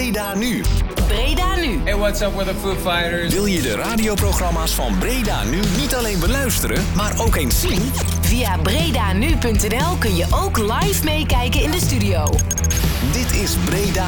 Breda Nu. Breda Nu. Hey, what's up with the Foo Fighters? Wil je de radioprogramma's van Breda Nu niet alleen beluisteren, maar ook eens zien? Via bredanu.nl kun je ook live meekijken in de studio. Dit is Breda